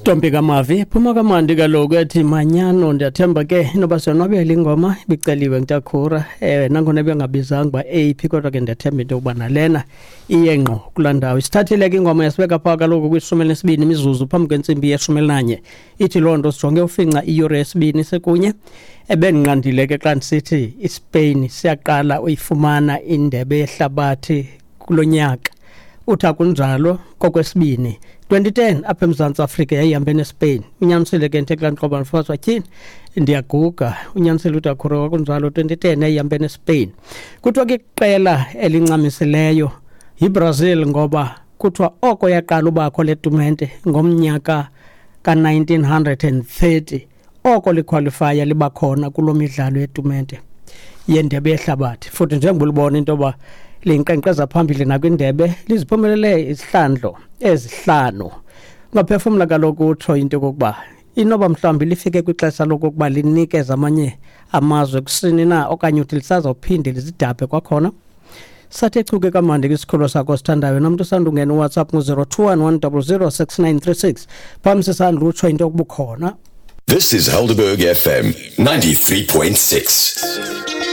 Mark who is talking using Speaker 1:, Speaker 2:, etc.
Speaker 1: Sitombi kamavi phuma kamandi kaloku ethi manyano ndiyathemba ke inoba sonwabela ingoma ibiceliwe ngitakhura nangona bengabizanga ba AP kodwa ke ndiyathemba into yokuba nalena iye ngqo kulaa ndawo. Isithathile ke ingoma yasibeka phaa kaloku kwi-12 imizuzu phambi kwentsimbi ye-11 ithi loo nto sijonge ufinca iyure yesibini sekunye ebendiqandile ke xa ndisithi iSpain siyaqala uyifumana indebe yehlabathi kulo nyaka. Utha kunjalo kokwesibini 2010 apha eMzantsi Afrika yayihambe neSpain. Unyanisile ke ntekla nqoba mfowethu wathini ndiyaguga unyanisile utakhura kunjalo 2010 yayihambe neSpain. Kuthiwa ke iqela elincamisileyo yiBrazil ngoba kuthiwa oko yaqala ubakho le tumente ngomnyaka ka-1930 oko liqualifier liba khona kulo midlalo yetumente yendebe yehlabathi. Futhi njengobulibona into yoba linkqenkqeza phambili nakwindebe liziphumelele izihlandlo ezihlanu. Ngaphefumla kaloku utsho into yokokuba inoba mhlawumbi lifike kwixesha lokokuba linikeze amanye amazwe kusini na okanye uthi lisazawuphinde lizidaphe kwakhona. Sathe chuke kamandi kwisikolo sakho sithandayo namntu sandungena uWhatsApp ngo-021 100 6936 phambi sisandla utsho into yokuba ukhona.
Speaker 2: This is Helderberg FM 93.6.